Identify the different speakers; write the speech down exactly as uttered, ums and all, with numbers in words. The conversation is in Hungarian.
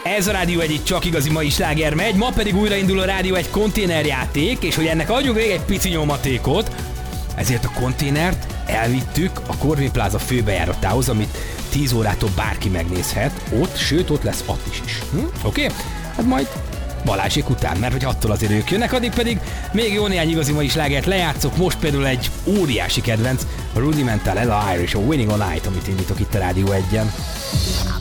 Speaker 1: Ez a Rádió egy csak igazi mai sláger megy, ma pedig újraindul a Rádió egy konténerjáték, és hogy ennek adjunk végig egy pici nyomatékot, ezért a konténert elvittük a Corvin Plaza főbejáratához, amit tíz órától bárki megnézhet, ott, sőt ott lesz Attis is. Hm? Oké? Okay? Hát majd Balázsék után, mert hogy attól azért ők jönnek, addig pedig még jó néhány igazi mai slágert lejátszok, most például egy óriási kedvenc, a Rudimental Ella Irish, a Winning on Night, amit indítok itt a Rádió egyen.